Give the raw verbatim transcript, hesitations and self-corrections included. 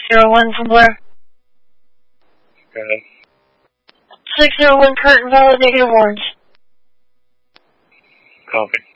zero one from Blair. Go ahead. six zero one Kurt, validate your warrant. Copy.